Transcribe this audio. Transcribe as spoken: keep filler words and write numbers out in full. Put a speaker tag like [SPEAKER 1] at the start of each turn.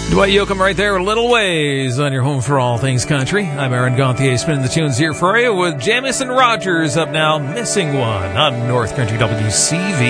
[SPEAKER 1] Dwight Yoakam right there, Little Ways on your home for all things country. I'm Aaron Gauthier, spinning the tunes here for you with Jamison Rogers up now, Missing One on North Country W C V.